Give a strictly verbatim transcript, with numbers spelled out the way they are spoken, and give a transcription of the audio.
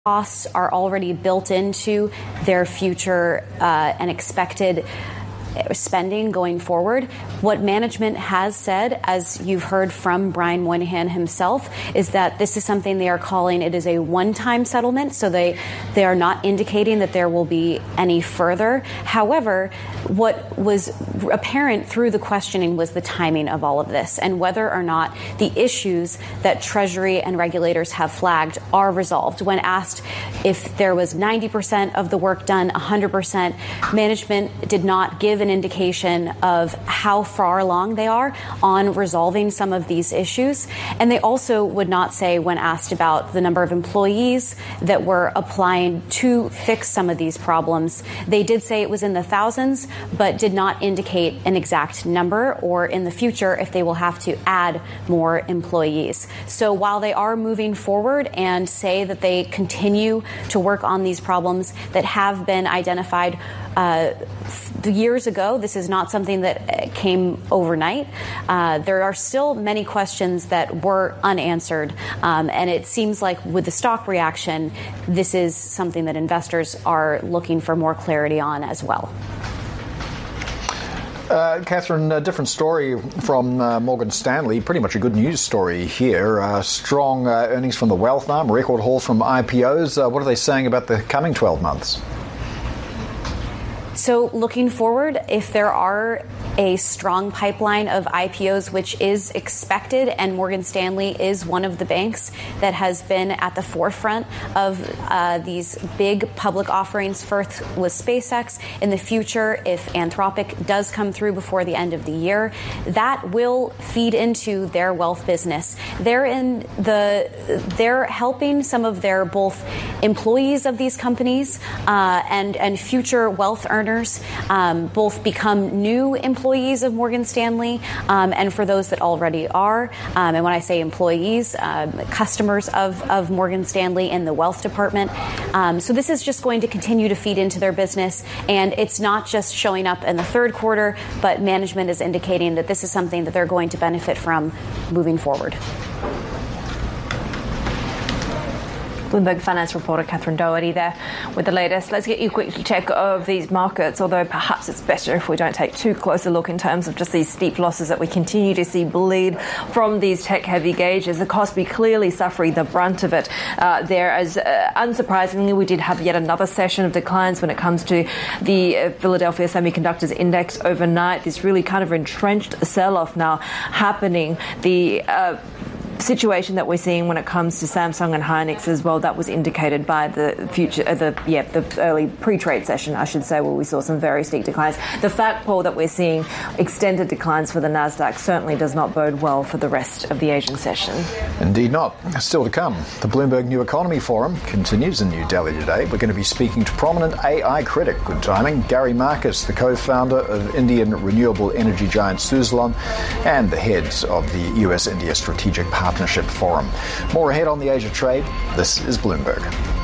costs are already built into their future uh, and expected spending going forward. What management has said, as you've heard from Brian Moynihan himself, is that this is something they are calling it is a one-time settlement, so they they are not indicating that there will be any further. However, what was apparent through the questioning was the timing of all of this and whether or not the issues that Treasury and regulators have flagged are resolved. When asked if there was ninety percent of the work done, one hundred percent, management did not give an indication of how far along they are on resolving some of these issues. And they also would not say, when asked about the number of employees that were applying to fix some of these problems, they did say it was in the thousands, but did not indicate an exact number or in the future if they will have to add more employees. So while they are moving forward and say that they continue to work on these problems that have been identified Uh, years ago, this is not something that came overnight. Uh, there are still many questions that were unanswered. Um, and it seems like with the stock reaction, this is something that investors are looking for more clarity on as well. Uh, Catherine, a different story from uh, Morgan Stanley. Pretty much a good news story here. Uh, strong uh, earnings from the wealth arm, record haul from I P Os. Uh, what are they saying about the coming twelve months? So looking forward, if there are a strong pipeline of I P Os, which is expected, and Morgan Stanley is one of the banks that has been at the forefront of uh, these big public offerings, first with SpaceX. In the future, if Anthropic does come through before the end of the year, that will feed into their wealth business. They're in the, they're helping some of their both employees of these companies uh, and, and future wealth earners um, both become new employees employees of Morgan Stanley, um, and for those that already are, um, and when I say employees, uh, customers of, of Morgan Stanley in the wealth department. Um, so this is just going to continue to feed into their business, and it's not just showing up in the third quarter, but management is indicating that this is something that they're going to benefit from moving forward. Bloomberg finance reporter Catherine Doherty there with the latest. Let's get you a quick check of these markets, although perhaps it's better if we don't take too close a look in terms of just these steep losses that we continue to see bleed from these tech-heavy gauges. The Kospi clearly suffering the brunt of it uh, there, as uh, unsurprisingly we did have yet another session of declines when it comes to the uh, Philadelphia Semiconductors Index overnight. This really kind of entrenched sell-off now happening. The uh, situation that we're seeing when it comes to Samsung and Hynix as well, that was indicated by the future, uh, the yeah, the early pre-trade session, I should say, where we saw some very steep declines. The fact, Paul, that we're seeing extended declines for the Nasdaq certainly does not bode well for the rest of the Asian session. Indeed not. Still to come, the Bloomberg New Economy Forum continues in New Delhi today. We're going to be speaking to prominent A I critic, good timing, Gary Marcus, the co-founder of Indian renewable energy giant Suzlon, and the heads of the U S India Strategic Partnership Forum. More ahead on the Asia Trade. This is Bloomberg.